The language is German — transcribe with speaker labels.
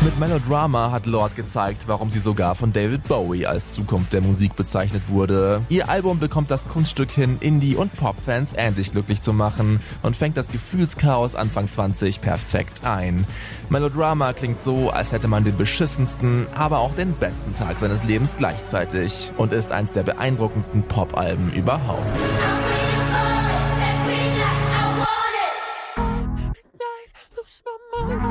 Speaker 1: Mit Melodrama hat Lorde gezeigt, warum sie sogar von David Bowie als Zukunft der Musik bezeichnet wurde. Ihr Album bekommt das Kunststück hin, Indie- und Pop-Fans ähnlich glücklich zu machen und fängt das Gefühlschaos Anfang 20 perfekt ein. Melodrama klingt so, als hätte man den beschissensten, aber auch den besten Tag seines Lebens gleichzeitig und ist eins der beeindruckendsten Pop-Alben überhaupt.